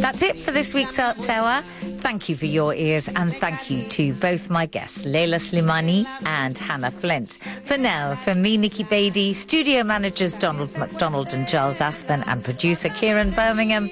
That's it for this week's Arts Hour. Thank you for your ears, and thank you to both my guests, Leila Slimani and Hannah Flint. For now, from me, Nikki Beattie, studio managers Donald McDonald and Giles Aspen, and producer Kieran Birmingham,